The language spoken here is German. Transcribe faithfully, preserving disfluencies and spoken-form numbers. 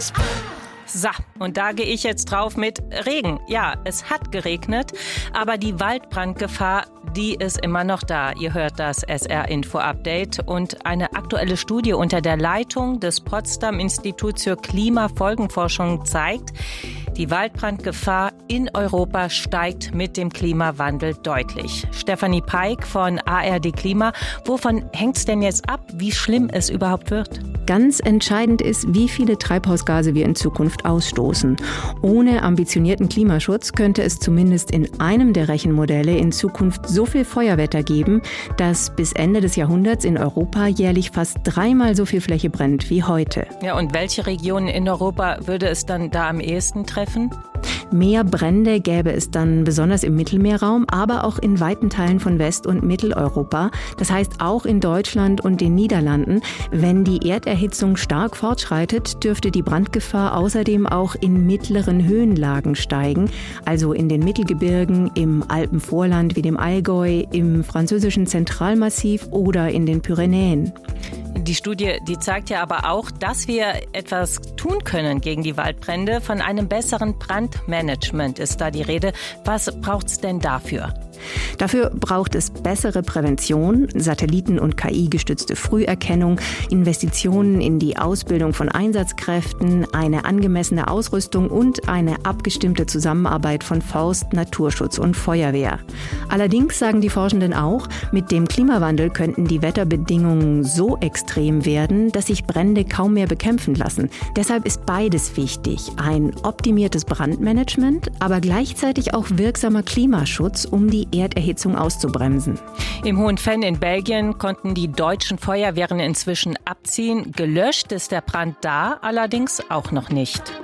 Schutz. So, und da gehe ich jetzt drauf mit Regen. Ja, es hat geregnet, aber die Waldbrandgefahr, die ist immer noch da. Ihr hört das S R-Info-Update. Und eine aktuelle Studie unter der Leitung des Potsdam-Instituts für Klimafolgenforschung zeigt, die Waldbrandgefahr in Europa steigt mit dem Klimawandel deutlich. Stefanie Peik von A R D Klima. Wovon hängt es denn jetzt ab, wie schlimm es überhaupt wird? Ganz entscheidend ist, wie viele Treibhausgase wir in Zukunft ausstoßen. Ohne ambitionierten Klimaschutz könnte es zumindest in einem der Rechenmodelle in Zukunft so viel Feuerwetter geben, dass bis Ende des Jahrhunderts in Europa jährlich fast dreimal so viel Fläche brennt wie heute. Ja, und welche Regionen in Europa würde es dann da am ehesten treffen? Mehr Brände gäbe es dann besonders im Mittelmeerraum, aber auch in weiten Teilen von West- und Mitteleuropa. Das heißt auch in Deutschland und den Niederlanden. Wenn die Erderhitzung stark fortschreitet, dürfte die Brandgefahr außerdem auch in mittleren Höhenlagen steigen. Also in den Mittelgebirgen, im Alpenvorland wie dem Allgäu, im französischen Zentralmassiv oder in den Pyrenäen. Die Studie, die zeigt ja aber auch, dass wir etwas tun können gegen die Waldbrände. Von einem besseren Brandmanagement ist da die Rede. Was braucht es denn dafür? Dafür braucht es bessere Prävention, Satelliten- und K I-gestützte Früherkennung, Investitionen in die Ausbildung von Einsatzkräften, eine angemessene Ausrüstung und eine abgestimmte Zusammenarbeit von Forst, Naturschutz und Feuerwehr. Allerdings sagen die Forschenden auch, mit dem Klimawandel könnten die Wetterbedingungen so extrem werden, dass sich Brände kaum mehr bekämpfen lassen. Deshalb ist beides wichtig. Ein optimiertes Brandmanagement, aber gleichzeitig auch wirksamer Klimaschutz, um die Erderhitzung auszubremsen. Im Hohenfenn in Belgien konnten die deutschen Feuerwehren inzwischen abziehen. Gelöscht ist der Brand da allerdings auch noch nicht.